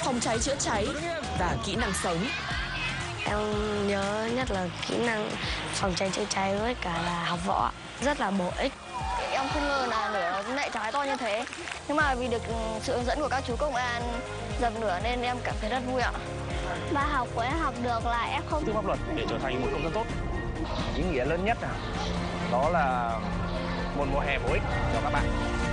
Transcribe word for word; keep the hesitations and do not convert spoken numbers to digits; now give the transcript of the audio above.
phòng cháy chữa cháy và kỹ năng sống. Em nhớ nhất là kỹ năng phòng cháy chữa cháy với cả là học võ, rất là bổ ích. Em không ngờ là lửa nó lại cháy to như thế, nhưng mà vì được sự hướng dẫn của các chú công an dập lửa nên em cảm thấy rất vui ạ. Bài học của em học được là em không pháp luật để trở thành một công dân tốt. Ý nghĩa lớn nhất là đó là một mùa hè bổ ích cho các bạn.